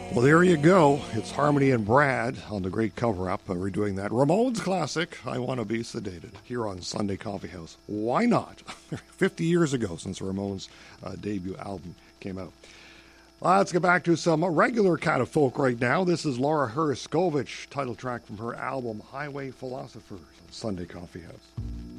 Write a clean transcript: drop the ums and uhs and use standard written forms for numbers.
Well, there you go. It's Harmony and Brad on the Great Cover-Up. We're doing that Ramones classic, I Want to Be Sedated, here on Sunday Coffee House. Why not? 50 years ago since Ramones' debut album came out. Let's get back to some regular kind of folk right now. This is Laura Herskovich, title track from her album Highway Philosophers on Sunday Coffee House.